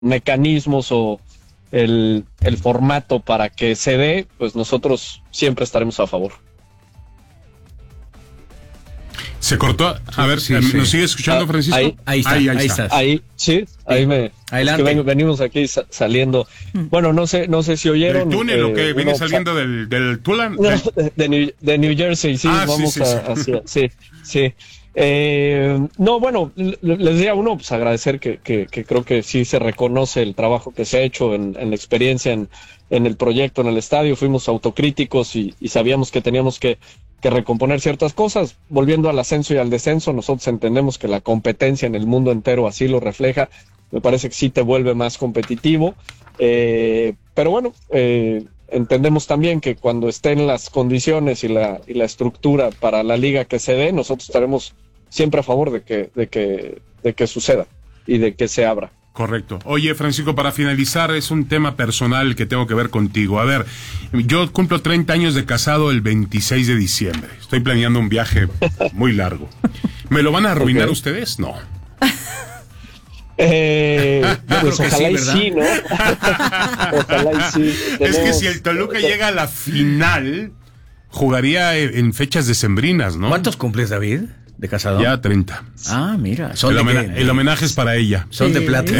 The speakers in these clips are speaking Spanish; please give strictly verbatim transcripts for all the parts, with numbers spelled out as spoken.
mecanismos o el, el formato para que se dé, pues nosotros siempre estaremos a favor. Se cortó. A ver, sí, ¿nos sí. sigue escuchando, Francisco? Ahí, ahí está, ahí, ahí ahí está. está. Ahí, sí, ahí me... Adelante. Es que ven, venimos aquí sa- saliendo. Bueno, no sé, no sé si oyeron. ¿Del túnel eh, o qué? ¿Viene uno, saliendo del, del Tulan? No, de, de New, de New Jersey, sí, Ah, sí, vamos sí, a, sí. hacia, sí, sí. Eh, no, bueno, l- les diría uno, pues agradecer que, que, que creo que sí se reconoce el trabajo que se ha hecho en, en la experiencia, en, en el proyecto, en el estadio. Fuimos autocríticos y, y sabíamos que teníamos que, que recomponer ciertas cosas. Volviendo al ascenso y al descenso, nosotros entendemos que la competencia en el mundo entero así lo refleja. Me parece que sí te vuelve más competitivo. Eh, pero bueno, eh, entendemos también que cuando estén las condiciones y la, y la estructura para la liga que se dé, nosotros estaremos siempre a favor de que, de que, de que suceda y de que se abra. Correcto. Oye, Francisco, para finalizar, es un tema personal que tengo que ver contigo. A ver, yo cumplo treinta años de casado el veintiséis de diciembre. Estoy planeando un viaje muy largo. ¿Me lo van a arruinar Okay. ustedes? No. Eh, pues creo que ojalá sí, y ¿verdad? sí, ¿no? Ojalá y sí. Es Tenemos- que si el Toluca llega a la final, jugaría en fechas decembrinas, ¿no? ¿Cuántos cumples, David, de casado? Ya treinta. Ah, mira. ¿Son El, de homena- qué? el homenaje es para ella. ¿Son de Sí. plata?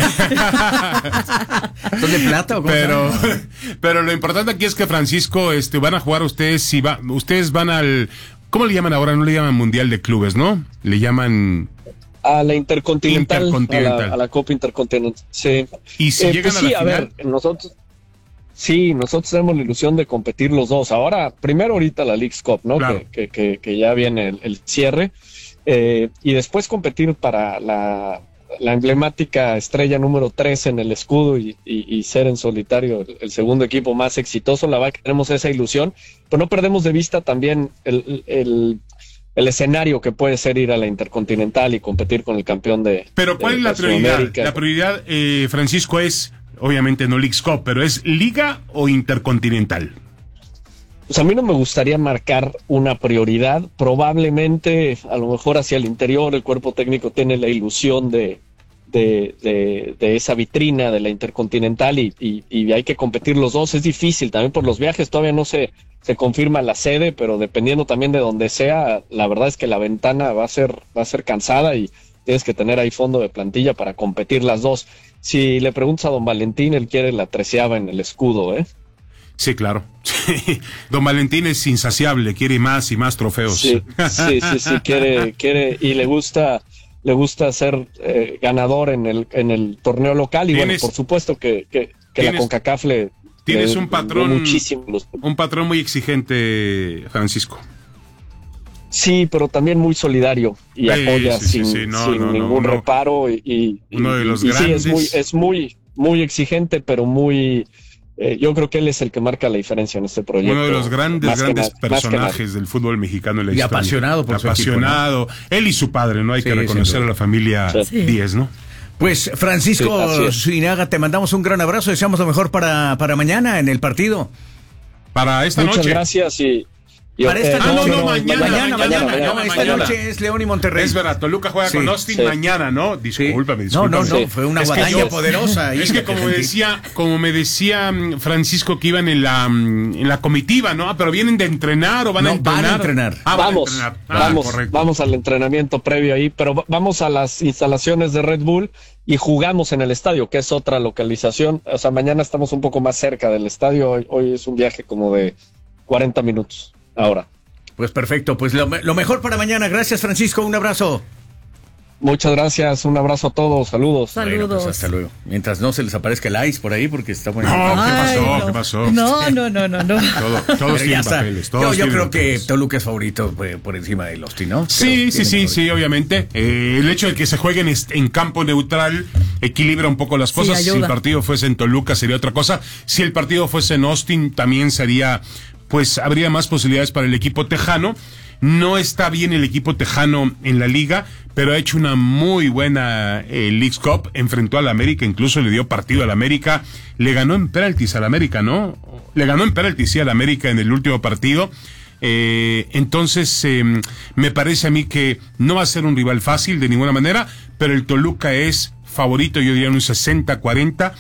¿Son de plata o cómo se Pero, llama? pero lo importante aquí es que, Francisco, este, van a jugar ustedes, si va, ustedes van al, ¿cómo le llaman ahora? No le llaman Mundial de Clubes, ¿no? Le llaman, A la Intercontinental, Intercontinental. A, la, a la Copa Intercontinental, sí. y si Eh, llegan pues a la sí, a final, ver, nosotros, sí, nosotros tenemos la ilusión de competir los dos. Ahora, primero ahorita la Leagues Cup, ¿no? Claro. Que, que, que, que ya viene el, el cierre, eh, y después competir para la, la emblemática estrella número tres en el escudo y, y, y ser en solitario el, el segundo equipo más exitoso. La verdad que tenemos esa ilusión, pero no perdemos de vista también el, el, el escenario que puede ser ir a la Intercontinental y competir con el campión de pero ¿cuál de- es la de prioridad? Sudamérica. La prioridad, eh, Francisco, es, obviamente no Leagues Cup, pero es Liga o Intercontinental. Pues a mí no me gustaría marcar una prioridad. Probablemente, a lo mejor hacia el interior, el cuerpo técnico tiene la ilusión de, de, de, de esa vitrina de la Intercontinental y, y, y hay que competir los dos. Es difícil también por los viajes, todavía no se, se confirma la sede, pero dependiendo también de donde sea, la verdad es que la ventana va a ser, va a ser cansada y tienes que tener ahí fondo de plantilla para competir las dos. Si le preguntas a don Valentín, él quiere la treceava en el escudo, ¿eh? Sí, claro. Sí. Don Valentín es insaciable, quiere más y más trofeos. Sí, sí, sí, sí, quiere, quiere, y le gusta, le gusta ser eh, ganador en el, en el torneo local, y bueno, Tienes- por supuesto que, que, que la tienes- CONCACAF le, Tienes le un dio patrón, muchísimo los- un patrón muy exigente, Francisco. Sí, pero también muy solidario y Sí, apoya sí, sí, sin, sí, no, sin no, no, ningún uno- reparo y, y- uno de y- los y sí, grandes. es muy, es muy, muy exigente, pero muy, eh, yo creo que él es el que marca la diferencia en este proyecto. Uno de los grandes, más que grandes nada, más que nada. personajes del fútbol mexicano en la Y historia. apasionado por su Apasionado. Él y su padre, ¿no? Hay Sí, que reconocer sin a la familia Sí. Díez, ¿no? Pues, Francisco Sí, así es. Suinaga, te mandamos un gran abrazo. Deseamos lo mejor para, para mañana en el partido. Para esta Muchas noche. gracias y, y- Para esta Ah, no, noche. no, mañana, mañana, mañana, mañana, no, esta mañana. noche es León y Monterrey. Es verdad, Toluca juega Sí. con Austin Sí. mañana, ¿no? Discúlpame, No, no, discúlpame. no, fue una Es que guadaña yo- poderosa. ahí Es que en como Argentina. decía, como me decía mm, Francisco que iban en la mm, en la comitiva, ¿no? Ah, pero vienen de entrenar o van a No, entrenar. van a entrenar. Ah, van a vamos, entrenar. Ah, vamos, correcto. vamos al entrenamiento previo ahí, pero va- vamos a las instalaciones de Red Bull y jugamos en el estadio, que es otra localización. O sea, mañana estamos un poco más cerca del estadio. Hoy, hoy es un viaje como de cuarenta minutos ahora. Pues perfecto, pues lo, lo mejor para mañana. Gracias, Francisco, un abrazo. Muchas gracias, un abrazo a todos, saludos. Saludos. Bueno, pues hasta luego. Mientras no se les aparezca el ice por ahí, porque está bueno. No, ¿qué Ay, pasó? no. ¿Qué pasó? No, no, no, no, no. Todo, todos Pero ya tienen está. papeles. Todos Yo, yo tienen creo que papeles. Toluca es favorito por, por encima del Austin, ¿no? Sí, Creo sí, que sí, tiene sí, obviamente. Eh, el hecho de que se jueguen est- en campo neutral equilibra un poco las cosas. Sí, si el ayuda. partido fuese en Toluca sería otra cosa. Si el partido fuese en Austin también sería, pues habría más posibilidades para el equipo tejano. No está bien el equipo tejano en la liga, pero ha hecho una muy buena eh, Leagues Cup. Enfrentó al América, incluso le dio partido al América. Le ganó en penaltis al América, ¿no? Le ganó en penaltis, sí, al América en el último partido. Eh, entonces, eh, me parece a mí que no va a ser un rival fácil de ninguna manera, pero el Toluca es favorito, yo diría un sesenta cuarenta.